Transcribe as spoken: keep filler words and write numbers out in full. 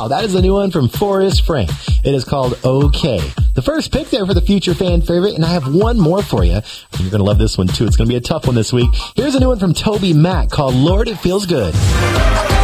Wow, that is a new one from Forrest Frank. It is called OK. The first pick there for the future fan favorite, and I have one more for you. You're going to love this one, too. It's going to be a tough one this week. Here's a new one from Toby Mac called Lord, It Feels Good.